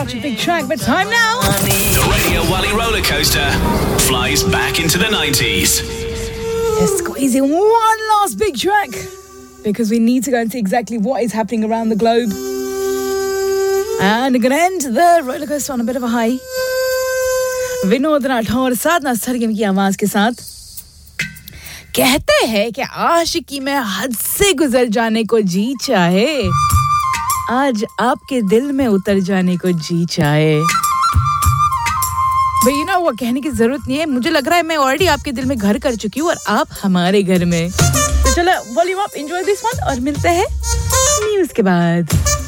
Such a big track, but time now. The Radio Wally roller coaster flies back into the 90s. Let's squeeze in one last big track because we need to go and see exactly what is happening around the globe. And we're going to end the roller coaster on a bit of a high. Vinod Rathore Sadhana Sargam की आवाज के साथ कहते हैं कि आशिकी में हद से गुजर जाने को जी चाहे, आज आपके दिल में उतर जाने को जी चाहे। भाई ना वो कहने की जरूरत नहीं है, मुझे लग रहा है मैं ऑलरेडी आपके दिल में घर कर चुकी हूँ और आप हमारे घर में। तो चलो volume up, enjoy this one और मिलते हैं न्यूज़ के बाद।